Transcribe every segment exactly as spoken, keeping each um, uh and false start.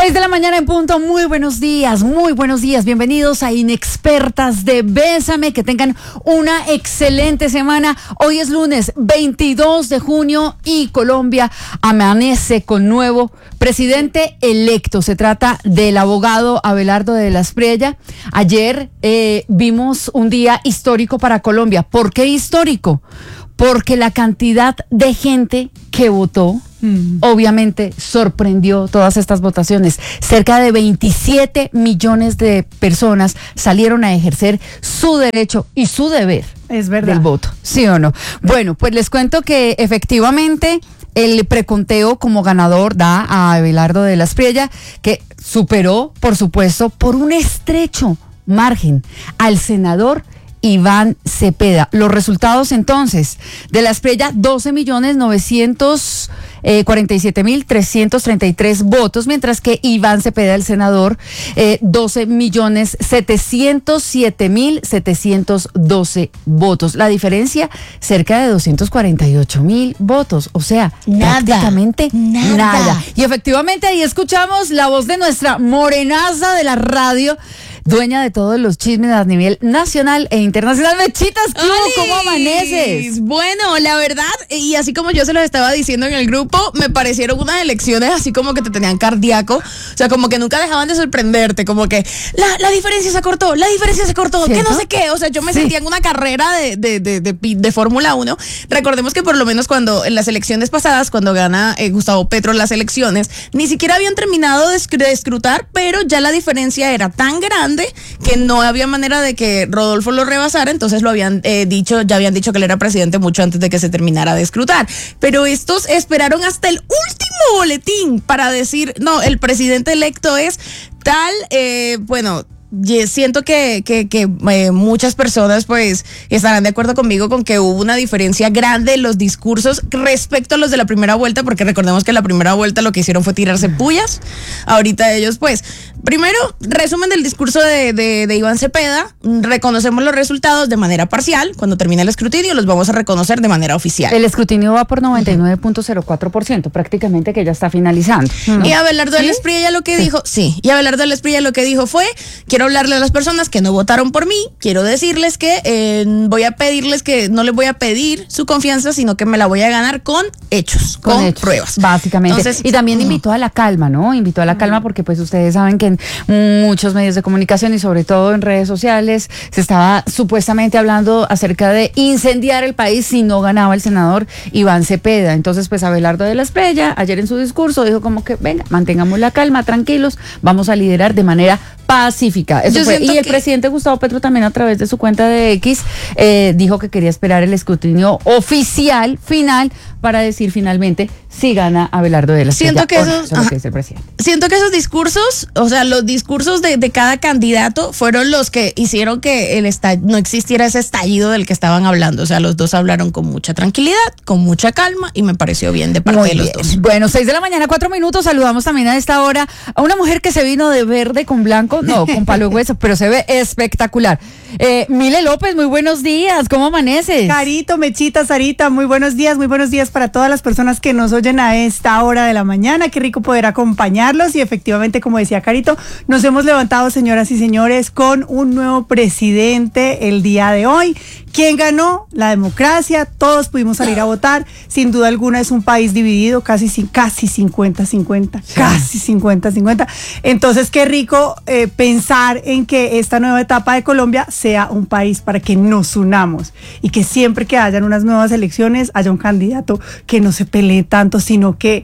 seis de la mañana en punto, muy buenos días, muy buenos días, bienvenidos a Inexpertas de Bésame, que tengan una excelente semana. Hoy es lunes veintidós de junio y Colombia amanece con nuevo presidente electo. Se trata del abogado Abelardo de la Espriella. Ayer eh, vimos un día histórico para Colombia. ¿Por qué histórico? Porque la cantidad de gente que votó Mm. obviamente sorprendió todas estas votaciones. Cerca de veintisiete millones de personas salieron a ejercer su derecho y su deber es verdad. del voto, ¿sí o no? Bueno, pues les cuento que efectivamente el preconteo como ganador da a Abelardo de la Espriella, que superó, por supuesto, por un estrecho margen al senador Iván Cepeda. Los resultados entonces: de la Espriella, doce millones novecientos cuarenta y siete mil trescientos treinta y tres votos, mientras que Iván Cepeda, el senador, eh, doce millones setecientos siete mil setecientos doce votos. La diferencia, cerca de doscientos cuarenta y ocho mil votos, o sea, nada, prácticamente nada. nada. Y efectivamente ahí escuchamos la voz de nuestra morenaza de la radio, dueña de todos los chismes a nivel nacional e internacional. Mechitas, ¿cómo amaneces? Bueno, la verdad, y así como yo se los estaba diciendo en el grupo, me parecieron unas elecciones así como que te tenían cardíaco. O sea, como que nunca dejaban de sorprenderte, como que la, la diferencia se cortó, la diferencia se cortó, ¿cierto? que no sé qué. O sea, yo me Sí. sentía en una carrera de, de, de, de, de Fórmula uno. Recordemos que por lo menos cuando en las elecciones pasadas, cuando gana eh, Gustavo Petro las elecciones, ni siquiera habían terminado de, esc- de escrutar, pero ya la diferencia era tan grande que no había manera de que Rodolfo lo rebasara. Entonces lo habían eh, dicho, ya habían dicho que él era presidente mucho antes de que se terminara de escrutar. Pero estos esperaron hasta el último boletín para decir, no, el presidente electo es tal, eh, bueno... siento que, que, que eh, muchas personas pues estarán de acuerdo conmigo con que hubo una diferencia grande en los discursos respecto a los de la primera vuelta, porque recordemos que en la primera vuelta lo que hicieron fue tirarse pullas. Ahorita ellos pues, primero, resumen del discurso de, de, de Iván Cepeda: reconocemos los resultados de manera parcial, cuando termine el escrutinio los vamos a reconocer de manera oficial. El escrutinio va por noventa y nueve punto cero cuatro por ciento, prácticamente que ya está finalizando. ¿No? Y Abelardo ¿Sí? de la Espriella lo que sí. dijo, sí, y Abelardo de la Espriella lo que dijo fue: quiero hablarle a las personas que no votaron por mí, quiero decirles que eh, voy a pedirles que no les voy a pedir su confianza, sino que me la voy a ganar con hechos, con, con hechos, pruebas. Básicamente. Entonces, y también invitó a la calma, ¿no? Invitó a la calma porque pues ustedes saben que en muchos medios de comunicación y sobre todo en redes sociales se estaba supuestamente hablando acerca de incendiar el país si no ganaba el senador Iván Cepeda. Entonces pues Abelardo de la Espriella ayer en su discurso dijo como que venga, mantengamos la calma, tranquilos, vamos a liderar de manera pacífica. Eso fue. Y el que... presidente Gustavo Petro también a través de su cuenta de X eh, dijo que quería esperar el escrutinio oficial, final, para decir finalmente si gana Abelardo de la Espriella. Siento que esos, no, eso es el presidente. Siento que esos discursos, o sea, los discursos de, de cada candidato fueron los que hicieron que el estall- no existiera ese estallido del que estaban hablando. O sea, los dos hablaron con mucha tranquilidad, con mucha calma, y me pareció bien de parte Muy de los bien. dos. Bueno, seis de la mañana, cuatro minutos. Saludamos también a esta hora a una mujer que se vino de verde con blanco, no, con palo de hueso, pero se ve espectacular. Eh, Mile López, muy buenos días. ¿Cómo amaneces? Carito, Mechita, Sarita, muy buenos días, muy buenos días para todas las personas que nos oyen a esta hora de la mañana. Qué rico poder acompañarlos y efectivamente, como decía Carito, nos hemos levantado, señoras y señores, con un nuevo presidente el día de hoy. ¿Quién ganó? La democracia, todos pudimos salir a votar. Sin duda alguna es un país dividido, casi, casi cincuenta cincuenta, sí. casi cincuenta cincuenta. Entonces, qué rico eh, pensar en que esta nueva etapa de Colombia sea un país para que nos unamos y que siempre que hayan unas nuevas elecciones haya un candidato que no se pelee tanto, sino que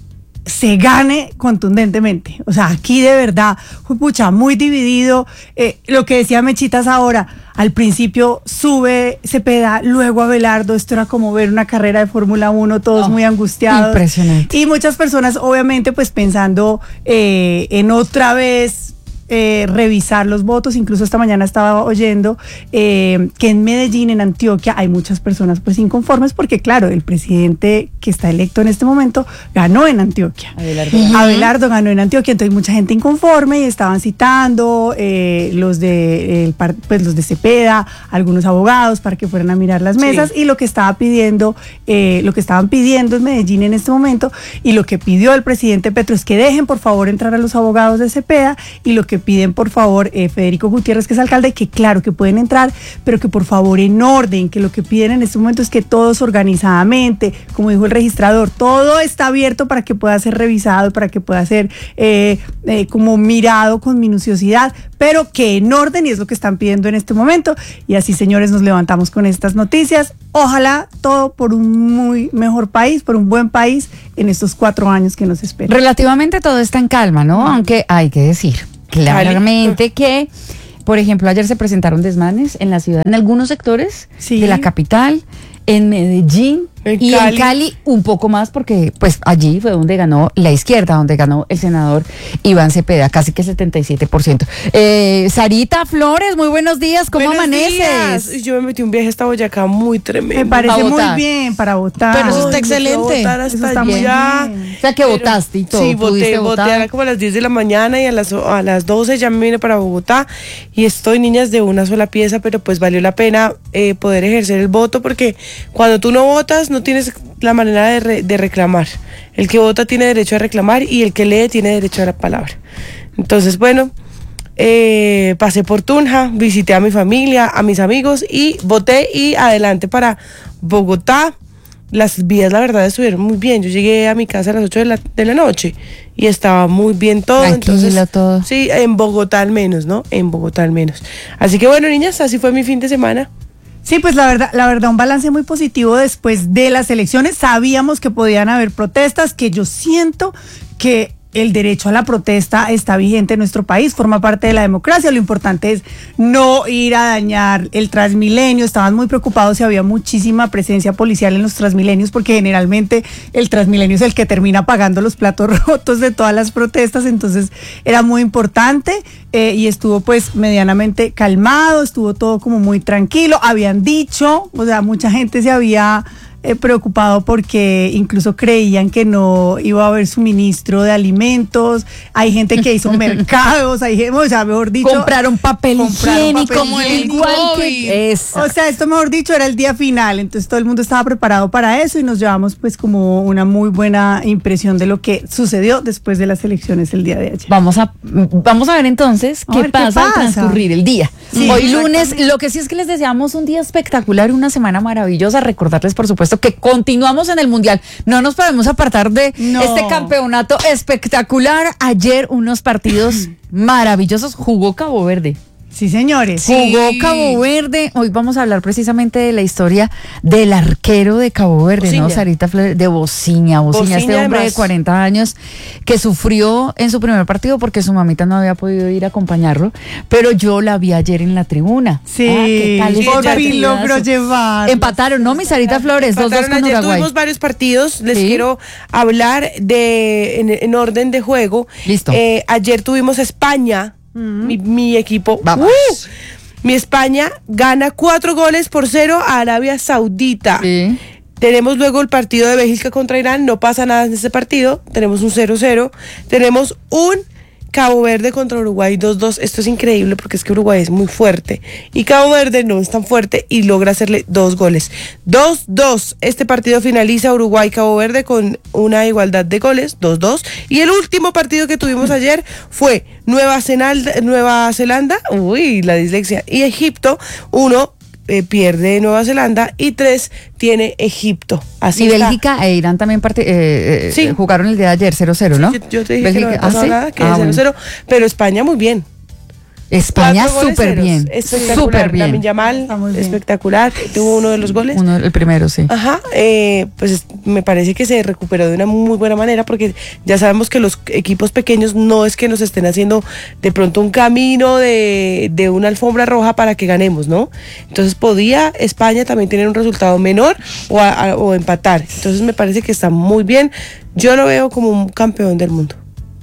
se gane contundentemente. O sea, aquí de verdad, pucha, muy dividido. Eh, lo que decía Mechitas ahora, al principio sube Cepeda, luego Abelardo. Esto era como ver una carrera de Fórmula uno, todos oh, muy angustiados. Impresionante. Y muchas personas, obviamente, pues pensando eh, en otra vez eh, revisar los votos. Incluso esta mañana estaba oyendo eh, que en Medellín, en Antioquia, hay muchas personas pues inconformes porque claro, el presidente que está electo en este momento ganó en Antioquia. Abelardo. Uh-huh. Abelardo ganó en Antioquia, entonces hay mucha gente inconforme y estaban citando eh, los de eh, pues los de Cepeda, algunos abogados para que fueran a mirar las mesas, sí. Y lo que estaba pidiendo, eh, lo que estaban pidiendo en Medellín en este momento y lo que pidió el presidente Petro es que dejen por favor entrar a los abogados de Cepeda y lo que piden por favor eh, Federico Gutiérrez, que es alcalde, que claro que pueden entrar, pero que por favor en orden, que lo que piden en este momento es que todos organizadamente, como dijo el registrador, todo está abierto para que pueda ser revisado, para que pueda ser eh, eh, como mirado con minuciosidad, pero que en orden, y es lo que están pidiendo en este momento. Y así, señores, nos levantamos con estas noticias. Ojalá todo por un muy mejor país, por un buen país en estos cuatro años que nos esperan. Relativamente todo está en calma, ¿no? Aunque hay que decir claramente que, por ejemplo, ayer se presentaron desmanes en la ciudad, en algunos sectores sí. de la capital, en Medellín. En y Cali. En Cali un poco más porque pues allí fue donde ganó la izquierda, donde ganó el senador Iván Cepeda, casi que setenta y siete por ciento. Eh, Sarita Flores, muy buenos días, ¿cómo buenos amaneces? Días. Yo me metí un viaje hasta Boyacá muy tremendo. Me parece muy bien para votar. Pero eso está Ay, excelente. Votar hasta eso está muy bien. O sea que pero, votaste y todo. Sí, voté, voté a como a las diez de la mañana y a las, a las doce ya me vine para Bogotá y estoy, niñas, de una sola pieza, pero pues valió la pena eh, poder ejercer el voto porque cuando tú no votas no tienes la manera de, re, de reclamar. El que vota tiene derecho a reclamar y el que lee tiene derecho a la palabra. Entonces, bueno, eh, pasé por Tunja, visité a mi familia, a mis amigos y voté y adelante para Bogotá. Las vías, la verdad, estuvieron muy bien. Yo llegué a mi casa a las ocho de la, de la noche y estaba muy bien todo. Tranquila entonces, todo. Sí, en Bogotá al menos, ¿no? En Bogotá al menos. Así que bueno, niñas, así fue mi fin de semana. Sí, pues la verdad, la verdad, un balance muy positivo después de las elecciones. Sabíamos que podían haber protestas, que yo siento que el derecho a la protesta está vigente en nuestro país, forma parte de la democracia. Lo importante es no ir a dañar el Transmilenio. Estaban muy preocupados si había muchísima presencia policial en los Transmilenios, porque generalmente el Transmilenio es el que termina pagando los platos rotos de todas las protestas. Entonces era muy importante eh, y estuvo pues medianamente calmado, estuvo todo como muy tranquilo. Habían dicho, o sea, mucha gente se había Eh, preocupado porque incluso creían que no iba a haber suministro de alimentos. Hay gente que hizo mercados, hay gente, o sea, mejor dicho, compraron papel higiénico, como el igual que eso. O sea, esto mejor dicho era el día final, entonces todo el mundo estaba preparado para eso y nos llevamos pues como una muy buena impresión de lo que sucedió después de las elecciones el día de ayer. Vamos a vamos a ver entonces qué, ver, pasa, qué pasa al transcurrir el día. Sí, hoy lunes, lo que sí es que les deseamos un día espectacular, una semana maravillosa. Recordarles, por supuesto, que continuamos en el Mundial. No nos podemos apartar de no. este campeonato espectacular. Ayer unos partidos maravillosos. Jugó Cabo Verde. Sí, señores. Jugó Sí. Cabo Verde. Hoy vamos a hablar precisamente de la historia del arquero de Cabo Verde, Bociña. ¿no? Sarita Flores, de Bociña. Bociña, este Bociña, hombre además. de cuarenta años que sufrió en su primer partido porque su mamita no había podido ir a acompañarlo, pero yo la vi ayer en la tribuna. Sí, Ah, ¿qué tal ese por fin partidazo? logró llevar. Empataron, ¿no, mi Sarita Flores? dos dos Empataron con ayer, Uruguay. tuvimos varios partidos, les Sí. quiero hablar de en, en orden de juego. Listo. Eh, ayer tuvimos España, mm. mi, mi equipo. Vamos. ¡Uh! Mi España gana cuatro goles por cero a Arabia Saudita. Sí. Tenemos luego el partido de Bélgica contra Irán, no pasa nada en ese partido, tenemos un cero cero. Tenemos un Cabo Verde contra Uruguay dos dos. Esto es increíble porque es que Uruguay es muy fuerte y Cabo Verde no es tan fuerte y logra hacerle dos goles. dos dos. Este partido finaliza Uruguay-Cabo Verde con una igualdad de goles, dos dos. Y el último partido que tuvimos ayer fue Nueva Zelanda, Nueva Zelanda, uy, la dislexia, y Egipto. Uno eh, pierde Nueva Zelanda y tres tiene Egipto. Así y está. Bélgica e Irán también parte, eh, eh, Sí. jugaron el día de ayer cero cero, ¿no? Yo, yo te dije Bélgica, que no había ¿ah, pasado sí? nada, que Ah, es bueno. cero cero, pero España muy bien. España Cuatro goles súper ceros. bien, Espectacular. súper bien. Lamine Yamal, Está muy bien. espectacular. Tuvo uno de los goles. Uno, el primero, sí. Ajá, eh, pues me parece que se recuperó de una muy buena manera porque ya sabemos que los equipos pequeños no es que nos estén haciendo de pronto un camino de, de una alfombra roja para que ganemos, ¿no? Entonces podía España también tener un resultado menor o, a- a- o empatar. Entonces me parece que está muy bien. Yo lo veo como un campeón del mundo.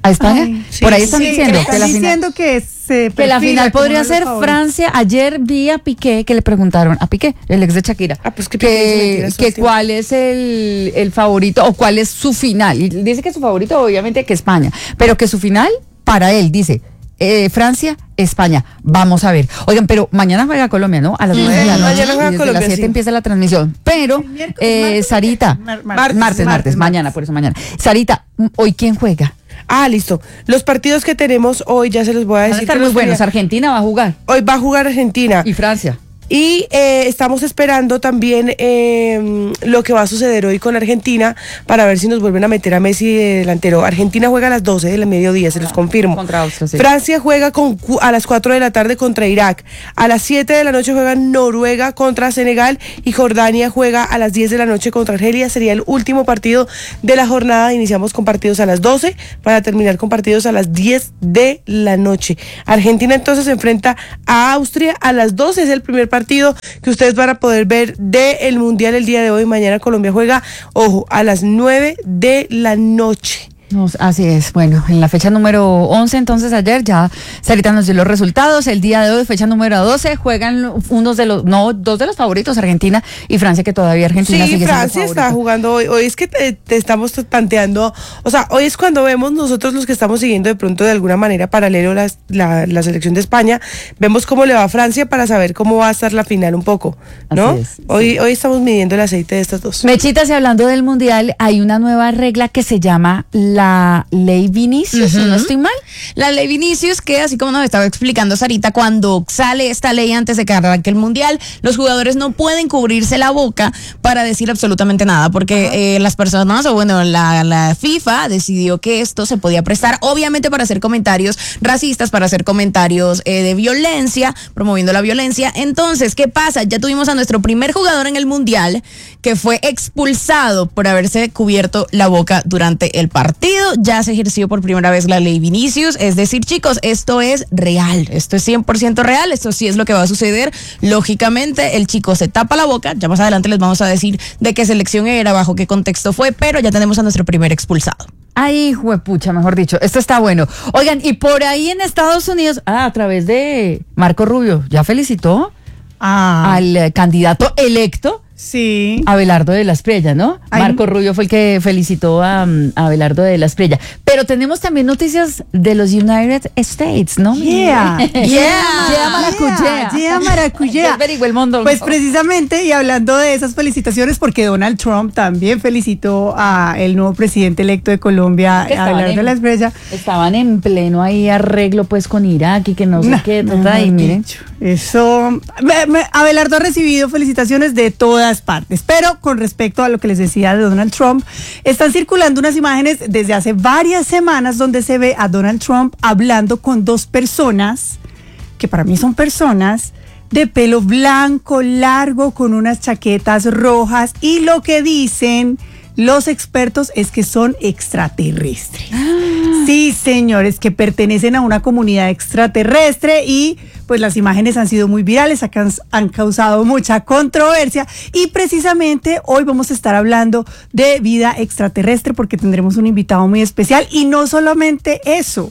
¿A España? Ay, Por ahí sí, están sí, diciendo Están que la final, diciendo que se que la perfila final como podría uno de los ser favoritos. Francia. Ayer vi a Piqué que le preguntaron a Piqué, el ex de Shakira, Ah, pues que Piqué dice que, mentiras todo que el tiempo. cuál es el, el favorito o cuál es su final. Y dice que su favorito obviamente que España, pero que su final para él dice eh, Francia, España. Vamos a ver. Oigan, pero mañana juega Colombia, ¿no? A las nueve de la noche. Mañana juega y desde Colombia, las siete sí. empieza la transmisión. Pero, El miércoles, eh, martes, Sarita, mar- martes, martes, martes, martes, mañana, martes. por eso mañana. Sarita, ¿hoy quién juega? Ah, listo. Los partidos que tenemos hoy, ya se los voy a Van a decir. estar que muy los buenos. tenía- Argentina va a jugar. Hoy va a jugar Argentina. Y Francia. Y eh, estamos esperando también eh, lo que va a suceder hoy con Argentina para ver si nos vuelven a meter a Messi de delantero. Argentina juega a las doce del mediodía, se los confirmo. Contra Austria, sí. Francia juega con, cu- a las cuatro de la tarde contra Irak. A las siete de la noche juega Noruega contra Senegal y Jordania juega a las diez de la noche contra Argelia. Sería el último partido de la jornada. Iniciamos con partidos a las doce para terminar con partidos a las diez de la noche. Argentina entonces se enfrenta a Austria a las doce. Es el primer partido que ustedes van a poder ver del Mundial el día de hoy. Mañana Colombia juega, ojo, a las nueve de la noche. No, así es. Bueno, en la fecha número once, entonces ayer ya Sarita nos dio los resultados. El día de hoy, fecha número doce, juegan unos de los, no, dos de los favoritos, Argentina y Francia, que todavía Argentina Sí, sigue Francia siendo está favorita. jugando hoy. Hoy es que te, te estamos tanteando. O sea, hoy es cuando vemos nosotros los que estamos siguiendo de pronto de alguna manera paralelo las- la, la selección de España. Vemos cómo le va a Francia para saber cómo va a estar la final un poco, ¿no? Así es, sí. Hoy, hoy estamos midiendo el aceite de estas dos. Mechitas, y hablando del mundial, hay una nueva regla que se llama la ley Vinicius, si no estoy mal. La ley Vinicius, que así como nos estaba explicando Sarita, cuando sale esta ley antes de que arranque el mundial, los jugadores no pueden cubrirse la boca para decir absolutamente nada, porque eh, las personas, o bueno, la, la FIFA decidió que esto se podía prestar, obviamente, para hacer comentarios racistas, para hacer comentarios eh, de violencia, promoviendo la violencia. Entonces, ¿qué pasa? Ya tuvimos a nuestro primer jugador en el mundial que fue expulsado por haberse cubierto la boca durante el partido. Ya se ejerció por primera vez la ley Vinicius. Es decir, chicos, esto es real, esto es cien por ciento real, esto sí es lo que va a suceder. Lógicamente, el chico se tapa la boca, ya más adelante les vamos a decir de qué selección era, bajo qué contexto fue, pero ya tenemos a nuestro primer expulsado. Ay, juepucha, mejor dicho, esto está bueno. Oigan, y por ahí en Estados Unidos, ah, a través de Marco Rubio, ya felicitó Ah, al eh, candidato electo sí. Abelardo de la Espriella, ¿no? Ay. Marco Rubio fue el que felicitó a, mm, a Abelardo de la Espriella. Pero tenemos también noticias de los United States, ¿no? Yeah. Yeah. Yeah, maracuyá. Yeah, yeah, maracuyá. Ya averigué el mundo. Pues precisamente, y hablando de esas felicitaciones, porque Donald Trump también felicitó a el nuevo presidente electo de Colombia, Que estaban Abelardo en- de la Espriella. Estaban en pleno ahí arreglo pues con Irak y que no sé Nah, qué, mejor tata, y miren. dicho, eso. me- me- Abelardo ha recibido felicitaciones de todas partes, pero con respecto a lo que les decía de Donald Trump, están circulando unas imágenes desde hace varias semanas donde se ve a Donald Trump hablando con dos personas, que para mí son personas de pelo blanco, largo, con unas chaquetas rojas, y lo que dicen los expertos es que son extraterrestres. Sí, señores, que pertenecen a una comunidad extraterrestre, y pues las imágenes han sido muy virales, han, han causado mucha controversia, y precisamente hoy vamos a estar hablando de vida extraterrestre porque tendremos un invitado muy especial, y no solamente eso,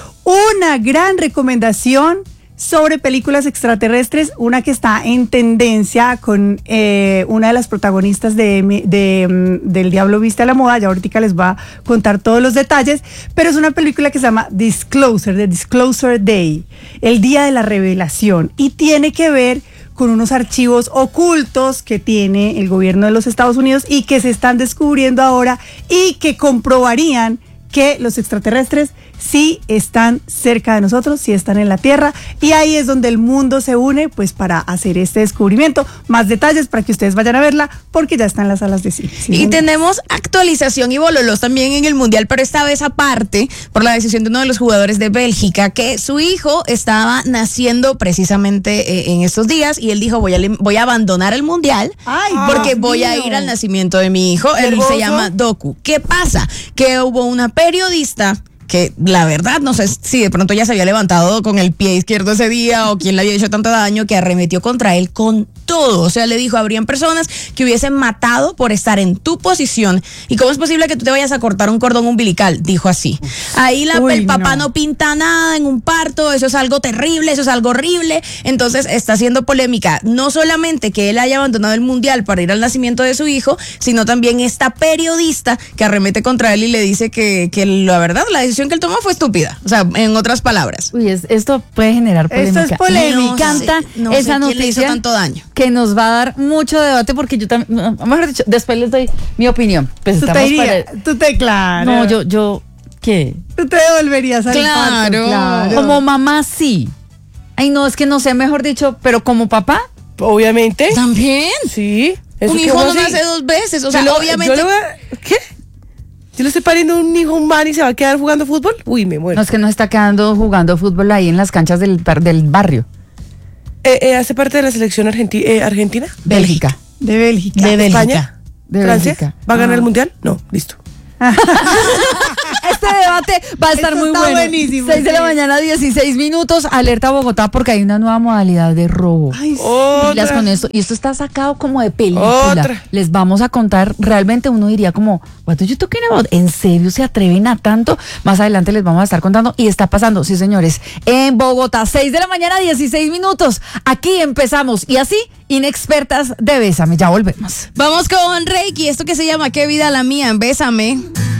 una gran recomendación sobre películas extraterrestres, una que está en tendencia con eh, una de las protagonistas de, de, mm, del Diablo Viste a la Moda. Ya ahorita les va a contar todos los detalles, pero es una película que se llama Disclosure, The Disclosure Day, el día de la revelación, y tiene que ver con unos archivos ocultos que tiene el gobierno de los Estados Unidos y que se están descubriendo ahora y que comprobarían que los extraterrestres sí están cerca de nosotros, sí están en la Tierra, y ahí es donde el mundo se une pues para hacer este descubrimiento. Más detalles para que ustedes vayan a verla porque ya está en las salas de cine. Sí, Y señor. tenemos actualización y bololos también en el Mundial, pero esta vez aparte por la decisión de uno de los jugadores de Bélgica, que su hijo estaba naciendo precisamente eh, en estos días, y él dijo, voy a, voy a abandonar el Mundial Ay, porque Dios voy a mío. ir al nacimiento de mi hijo. Él hermoso. se llama Doku. ¿Qué pasa? Que hubo una periodista que la verdad no sé si de pronto ya se había levantado con el pie izquierdo ese día o quién le había hecho tanto daño, que arremetió contra él con todo. O sea, le dijo, habrían personas que hubiesen matado por estar en tu posición. ¿Y cómo es posible que tú te vayas a cortar un cordón umbilical? Dijo así. Ahí la, Uy, el papá no. no pinta nada en un parto, eso es algo terrible, eso es algo horrible. Entonces está haciendo polémica, no solamente que él haya abandonado el mundial para ir al nacimiento de su hijo, sino también esta periodista que arremete contra él y le dice que, que la verdad, la decisión que él tomó fue estúpida. O sea, en otras palabras. Uy, es- esto puede generar polémica. Esto es polémica. Me encanta No sé- no sé esa quién noticia le hizo tanto daño. que nos va a dar mucho debate porque yo también, no, mejor dicho, después les doy mi opinión. Pues Tú te estamos irías, para- tú te, claro. No, yo, yo, ¿qué? Tú te devolverías al Claro. parto, claro. Como mamá sí. Ay, no, es que no sé, mejor dicho, pero como papá, Obviamente. También. Sí. ¿Eso Un qué hijo va no así? nace dos veces. O sea, Yo lo- obviamente. yo le voy a- ¿Qué? ¿Yo le estoy pariendo un hijo humano y se va a quedar jugando fútbol? Uy, me muero. no es que nos está quedando jugando fútbol ahí en las canchas del, par- del barrio. Eh, eh, ¿Hace parte de la selección argenti- eh, argentina? Bélgica. De Bélgica. De Bélgica. ¿España? De ¿Francia? Bélgica. ¿Va a ganar Ah. el mundial? No, listo. Este debate va a estar Esto muy está bueno. buenísimo, seis de la sí. mañana, dieciséis minutos. Alerta Bogotá porque hay una nueva modalidad de robo. Ay, sí. Pilas Otra. con esto. Y esto está sacado como de película. Otra. Les vamos a contar. Realmente uno diría como, what are you talking about? ¿En serio se atreven a tanto? Más adelante les vamos a estar contando. Y está pasando, sí señores, en Bogotá. seis de la mañana, dieciséis minutos. Aquí empezamos. Y así, inexpertas de Bésame. Ya volvemos. Vamos con Reiki, esto que se llama ¿Qué vida la mía? Bésame.